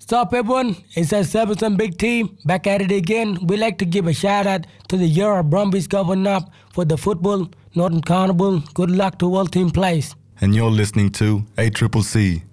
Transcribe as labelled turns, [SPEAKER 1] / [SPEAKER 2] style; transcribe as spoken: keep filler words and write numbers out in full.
[SPEAKER 1] Stop everyone, it's our Sevenson Big Team back at it again. We'd like to give a shout out to the Yarra Brumbies going up for the football Northern Carnival. Good luck to all team plays.
[SPEAKER 2] And you're listening to A C C C.